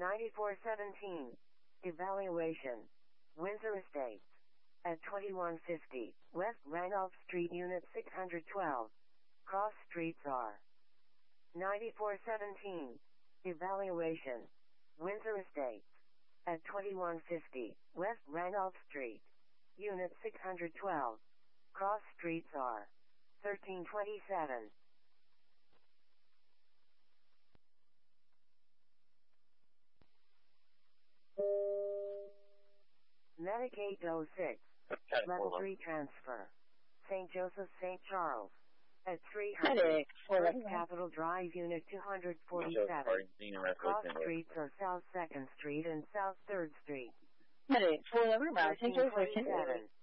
9417. Evaluation. Windsor Estates. At 2150 West Randolph Street, Unit 612. Cross streets are. 9417. Evaluation. Windsor Estates. At 2150 West Randolph Street, Unit 612. Cross streets are. 1327. Medicaid 06. Level 3 transfer. St. Joseph, St. Charles. At 300 First Capitol Drive, Unit 247. Cross streets are South 2nd Street and South 3rd Street. Medic, 411, St. Joseph, 1327.